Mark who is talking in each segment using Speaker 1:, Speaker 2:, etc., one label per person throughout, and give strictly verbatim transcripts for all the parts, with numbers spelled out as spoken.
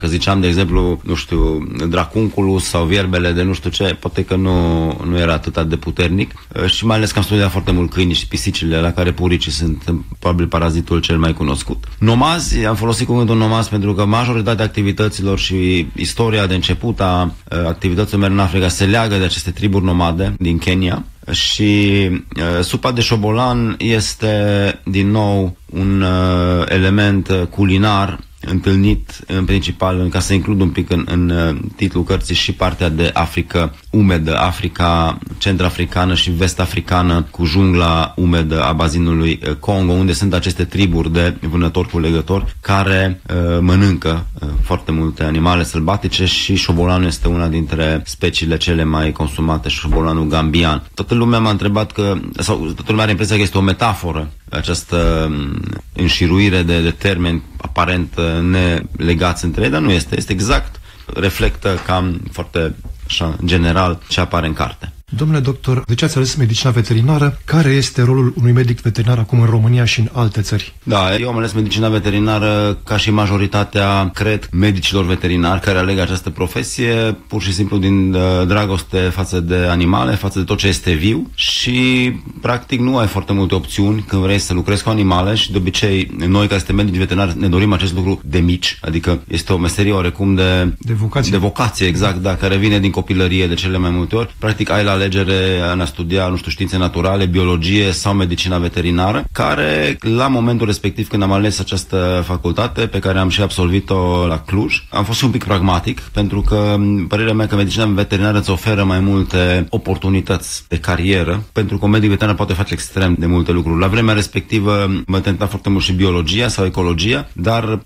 Speaker 1: Că ziceam, de exemplu, nu știu, dracunculus sau vierbele de nu știu ce, poate că nu, nu era atât de puternic. Și mai ales că am studiat foarte mult câinii și pisicile, la care puricii sunt probabil parazitul cel mai cunoscut. Nomazi, am folosit cuvântul nomazi pentru că majoritatea activităților și istoria de început a activităților în Africa se leagă de aceste triburi nomade din Kenya. Și uh, supa de șobolan este din nou un uh, element culinar întâlnit în principal, ca să includ un pic în, în titlul cărții și partea de Africa umedă, Africa centrafricană și vest-africană cu jungla umedă a bazinului Congo, unde sunt aceste triburi de vânători cu legători care uh, mănâncă uh, foarte multe animale sălbatice și șobolanul este una dintre speciile cele mai consumate, șobolanul gambian. Toată lumea m-a întrebat că, sau toată lumea are impresia că este o metaforă această înșiruire de, de termeni aparent nelegați între ei, dar nu este. Este exact, reflectă cam foarte așa, general ce apare în carte.
Speaker 2: Domnule doctor, de ce ați ales medicina veterinară? Care este rolul unui medic veterinar acum în România și în alte țări?
Speaker 1: Da, eu am ales medicina veterinară ca și majoritatea, cred, medicilor veterinari care aleg această profesie pur și simplu din uh, dragoste față de animale, față de tot ce este viu și practic nu ai foarte multe opțiuni când vrei să lucrezi cu animale și de obicei noi care suntem medici veterinari ne dorim acest lucru de mici, adică este o meserie oarecum de,
Speaker 2: de vocație,
Speaker 1: de vocație exact, da, care vine din copilărie de cele mai multe ori. Practic ai la alegere în a studia, nu știu, științe naturale, biologie sau medicina veterinară, care la momentul respectiv când am ales această facultate, pe care am și absolvit-o la Cluj, am fost un pic pragmatic, pentru că părerea mea că medicina veterinară îți oferă mai multe oportunități de carieră, pentru că un medic veterinar poate face extrem de multe lucruri. La vremea respectivă mă tenta foarte mult și biologia sau ecologia, dar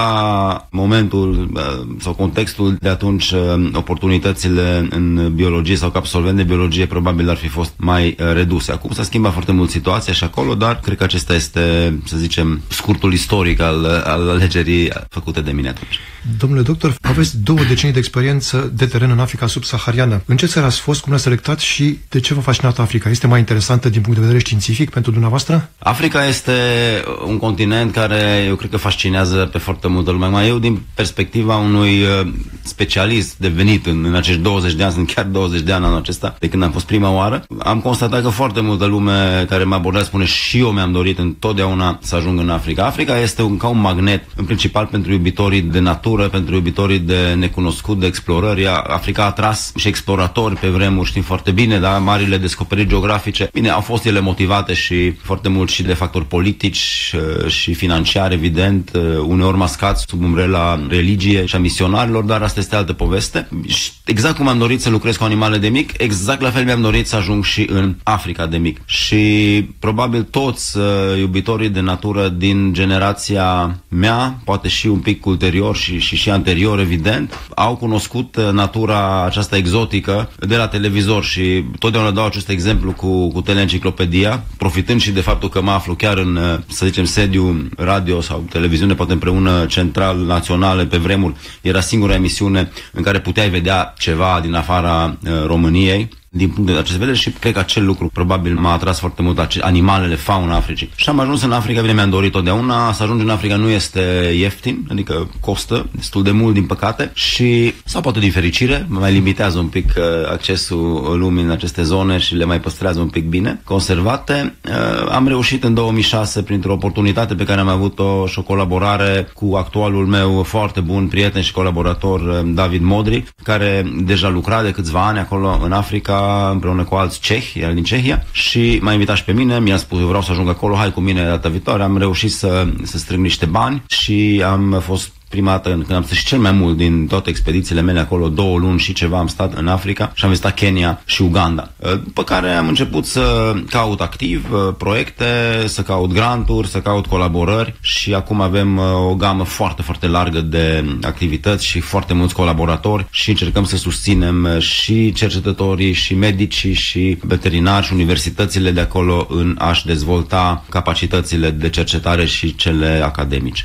Speaker 1: la momentul sau contextul de atunci, oportunitățile în biologie sau ca absolvent de biologie probabil ar fi fost mai reduse. Acum s-a schimbat foarte mult situația și acolo, dar cred că acesta este, să zicem, scurtul istoric al, al alegerii făcute de mine atunci.
Speaker 2: Domnule doctor, aveți două decenii de experiență de teren în Africa subsahariană. În ce țară ați fost, cum l-ați selectat și de ce v-a fascinat Africa? Este mai interesantă din punct de vedere științific pentru dumneavoastră?
Speaker 1: Africa este un continent care eu cred că fascinează pe foarte multă lume. Mai eu, din perspectiva unui specialist devenit în, în acești douăzeci de ani, sunt chiar douăzeci de ani anul acesta, de când am fost prima oară, am constatat că foarte multă lume care mă abordează spune și eu mi-am dorit întotdeauna să ajung în Africa. Africa este un, ca un magnet, în principal pentru iubitorii de natură, pentru iubitorii de necunoscut, de explorări. Africa a atras și exploratori pe vremuri, știm foarte bine, da? Marile descoperiri geografice. Bine, au fost ele motivate și foarte mult și de factori politici și financiari, evident, uneori mascați sub umbrela religie și a misionarilor, dar asta este altă poveste. Și exact cum am dorit să lucrez cu animale de mic, exact la fel mi-am dorit să ajung și în Africa de mic. Și probabil toți uh, iubitorii de natură din generația mea, poate și un pic ulterior și, și, și anterior, evident, au cunoscut uh, natura aceasta exotică de la televizor și totdeauna dau acest exemplu cu, cu teleenciclopedia, profitând și de faptul că mă aflu chiar în, uh, să zicem, sediu radio sau televiziune, poate împreună central, naționale, pe vremuri. Era singura emisiune în care puteai vedea ceva din afara uh, României. Din punct de acest vedere și cred că acel lucru probabil m-a atras foarte mult, animalele, fauna Africii. Și am ajuns în Africa, bine, mi-am dorit totdeauna. Să ajungi în Africa nu este ieftin, adică costă destul de mult, din păcate, și sau poate din fericire, mai limitează un pic uh, accesul lumii în aceste zone și le mai păstrează un pic bine conservate. Uh, am reușit în două mii șase, printr-o oportunitate pe care am avut-o și o colaborare cu actualul meu foarte bun prieten și colaborator, uh, David Modri, care deja lucra de câțiva ani acolo în Africa împreună cu alți cehi, el din Cehia, și m-a invitat și pe mine, mi-a spus, eu vreau să ajung acolo, hai cu mine data viitoare. Am reușit să, să strâng niște bani și am fost prima dată când am stat și cel mai mult din toate expedițiile mele acolo, două luni și ceva am stat în Africa și am vizitat Kenya și Uganda. După care am început să caut activ proiecte, să caut granturi, să caut colaborări și acum avem o gamă foarte, foarte largă de activități și foarte mulți colaboratori și încercăm să susținem și cercetătorii și medicii și veterinari și universitățile de acolo în a-și dezvolta capacitățile de cercetare și cele academice.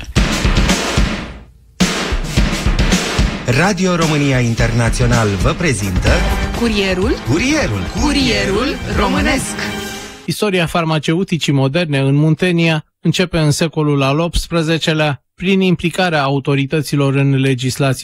Speaker 3: Radio România Internațional vă prezintă
Speaker 4: Curierul
Speaker 3: Curierul
Speaker 4: Curierul românesc.
Speaker 5: Istoria farmaceuticii moderne în Muntenia începe în secolul al optsprezecelea prin implicarea autorităților în legislație